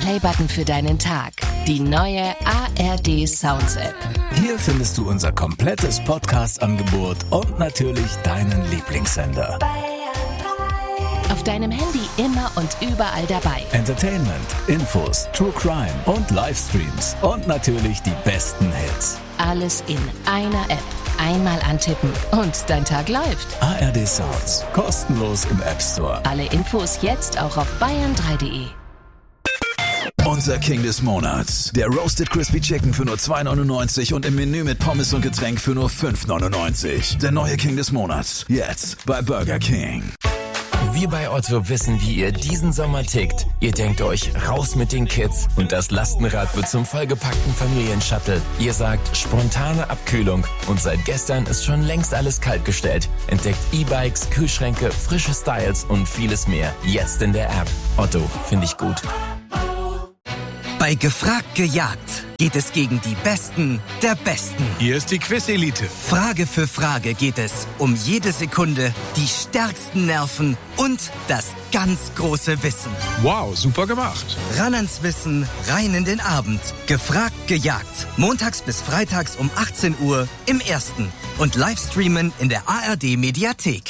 Play-Button für deinen Tag. Die neue ARD Sounds App. Hier findest du unser komplettes Podcast-Angebot und natürlich deinen Lieblingssender. Auf deinem Handy immer und überall dabei. Entertainment, Infos, True Crime und Livestreams und natürlich die besten Hits. Alles in einer App. Einmal antippen und dein Tag läuft. ARD Sounds, kostenlos im App Store. Alle Infos jetzt auch auf bayern3.de. Unser King des Monats. Der Roasted Crispy Chicken für nur 2,99 und im Menü mit Pommes und Getränk für nur 5,99. Der neue King des Monats. Jetzt bei Burger King. Wir bei Otto wissen, wie ihr diesen Sommer tickt. Ihr denkt euch, raus mit den Kids und das Lastenrad wird zum vollgepackten Familienshuttle. Ihr sagt, spontane Abkühlung und seit gestern ist schon längst alles kaltgestellt. Entdeckt E-Bikes, Kühlschränke, frische Styles und vieles mehr. Jetzt in der App. Otto, finde ich gut. Bei Gefragt gejagt geht es gegen die Besten der Besten. Hier ist die Quiz-Elite. Frage für Frage geht es um jede Sekunde, die stärksten Nerven und das ganz große Wissen. Wow, super gemacht. Ran ans Wissen, rein in den Abend. Gefragt gejagt. Montags bis freitags um 18 Uhr im Ersten und Livestreamen in der ARD-Mediathek.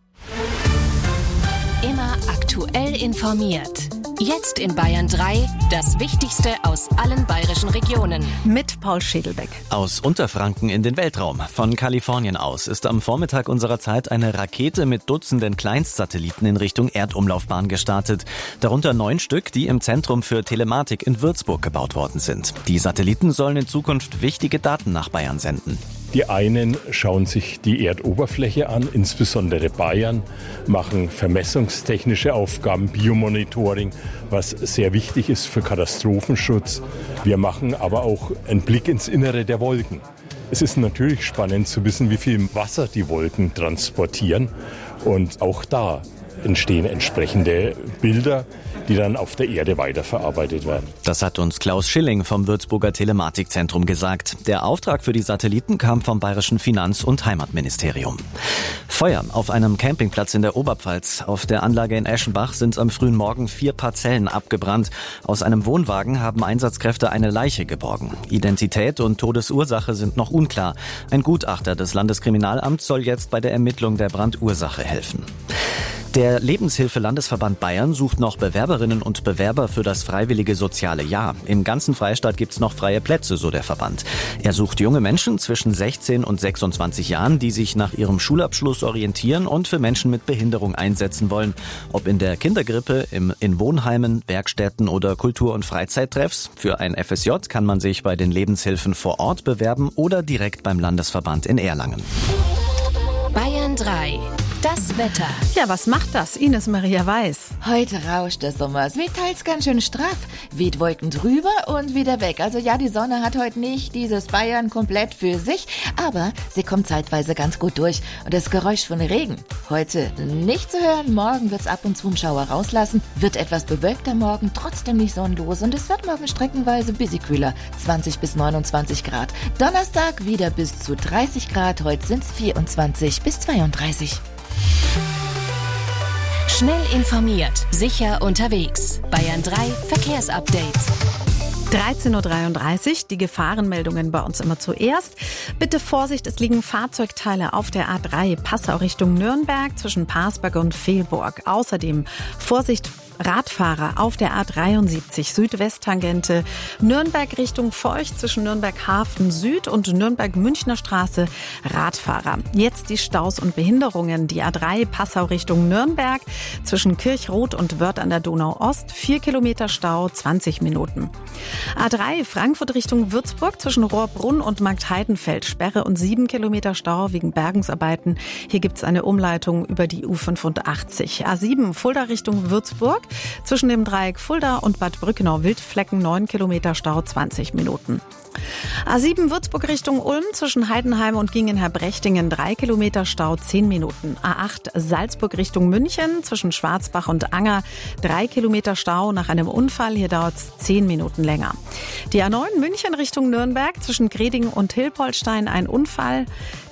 Immer aktuell informiert. Jetzt in Bayern 3, das Wichtigste aus allen bayerischen Regionen. Mit Paul Schädelbeck. Aus Unterfranken in den Weltraum. Von Kalifornien aus ist am Vormittag unserer Zeit eine Rakete mit Dutzenden Kleinstsatelliten in Richtung Erdumlaufbahn gestartet. Darunter 9 Stück, die im Zentrum für Telematik in Würzburg gebaut worden sind. Die Satelliten sollen in Zukunft wichtige Daten nach Bayern senden. Die einen schauen sich die Erdoberfläche an, insbesondere Bayern, machen vermessungstechnische Aufgaben, Biomonitoring, was sehr wichtig ist für Katastrophenschutz. Wir machen aber auch einen Blick ins Innere der Wolken. Es ist natürlich spannend zu wissen, wie viel Wasser die Wolken transportieren. Und auch da entstehen entsprechende Bilder, die dann auf der Erde weiterverarbeitet werden. Das hat uns Klaus Schilling vom Würzburger Telematikzentrum gesagt. Der Auftrag für die Satelliten kam vom Bayerischen Finanz- und Heimatministerium. Feuer auf einem Campingplatz in der Oberpfalz. Auf der Anlage in Eschenbach sind am frühen Morgen 4 Parzellen abgebrannt. Aus einem Wohnwagen haben Einsatzkräfte eine Leiche geborgen. Identität und Todesursache sind noch unklar. Ein Gutachter des Landeskriminalamts soll jetzt bei der Ermittlung der Brandursache helfen. Der Lebenshilfe-Landesverband Bayern sucht noch Bewerberinnen und Bewerber für das freiwillige soziale Jahr. Im ganzen Freistaat gibt's noch freie Plätze, so der Verband. Er sucht junge Menschen zwischen 16 und 26 Jahren, die sich nach ihrem Schulabschluss orientieren und für Menschen mit Behinderung einsetzen wollen. Ob in der Kindergrippe, in Wohnheimen, Werkstätten oder Kultur- und Freizeittreffs. Für ein FSJ kann man sich bei den Lebenshilfen vor Ort bewerben oder direkt beim Landesverband in Erlangen. Bayern 3. Das Wetter. Ja, was macht das? Ines Maria Weiß. Heute rauscht der Sommer. Es weht teils ganz schön straff. Weht Wolken drüber und wieder weg. Also ja, die Sonne hat heute nicht dieses Bayern komplett für sich, aber sie kommt zeitweise ganz gut durch. Und das Geräusch von Regen heute nicht zu hören. Morgen wird's ab und zu einen Schauer rauslassen. Wird etwas bewölkter morgen, trotzdem nicht sonnenlos. Und es wird morgen streckenweise bisschen kühler. 20 bis 29 Grad. Donnerstag wieder bis zu 30 Grad. Heute sind's 24 bis 32. Schnell informiert, sicher unterwegs. Bayern 3 Verkehrsupdate. 13.33 Uhr, die Gefahrenmeldungen bei uns immer zuerst. Bitte Vorsicht, es liegen Fahrzeugteile auf der A3 Passau Richtung Nürnberg zwischen Parsberg und Velburg. Außerdem Vorsicht Radfahrer auf der A73 Südwesttangente Nürnberg Richtung Forch zwischen Nürnberg Hafen Süd und Nürnberg Münchner Straße Radfahrer. Jetzt die Staus und Behinderungen. Die A3 Passau Richtung Nürnberg zwischen Kirchroth und Wörth an der Donau Ost 4 Kilometer Stau, 20 Minuten. A3 Frankfurt Richtung Würzburg zwischen Rohrbrunn und Marktheidenfeld Sperre und 7 Kilometer Stau wegen Bergungsarbeiten. Hier gibt's eine Umleitung über die U85. A7 Fulda Richtung Würzburg zwischen dem Dreieck Fulda und Bad Brückenau-Wildflecken 9 Kilometer Stau, 20 Minuten. A7 Würzburg Richtung Ulm zwischen Heidenheim und Gingen-Herbrechtingen 3 Kilometer Stau, 10 Minuten. A8 Salzburg Richtung München zwischen Schwarzbach und Anger 3 Kilometer Stau nach einem Unfall. Hier dauert es 10 Minuten länger. Die A9 München Richtung Nürnberg zwischen Greding und Hilpoltstein ein Unfall.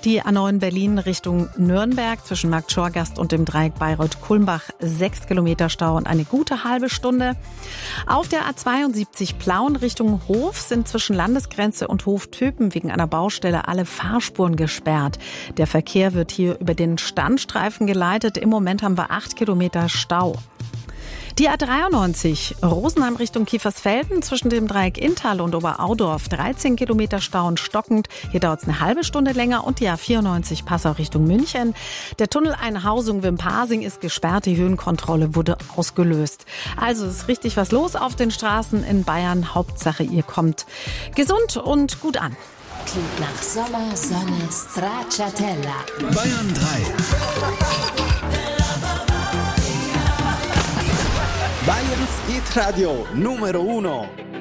Die A9 Berlin Richtung Nürnberg zwischen Markt Schorgast und dem Dreieck Bayreuth-Kulmbach 6 Kilometer Stau und eine gute halbe Stunde. Auf der A72 Plauen Richtung Hof sind zwischen Landesgrenze und Hof-Töpen wegen einer Baustelle alle Fahrspuren gesperrt. Der Verkehr wird hier über den Standstreifen geleitet. Im Moment haben wir 8 Kilometer Stau. Die A93 Rosenheim Richtung Kiefersfelden zwischen dem Dreieck Inntal und Oberaudorf 13 Kilometer Stau und stockend. Hier dauert es eine halbe Stunde länger. Und die A94 Passau Richtung München. Der Tunnel Einhausung-Wimpasing ist gesperrt. Die Höhenkontrolle wurde ausgelöst. Also ist richtig was los auf den Straßen in Bayern. Hauptsache, ihr kommt gesund und gut an. Klingt nach Sommer, Sonne, Stracciatella. Bayern 3. Bayerns Hit Radio Numero 1.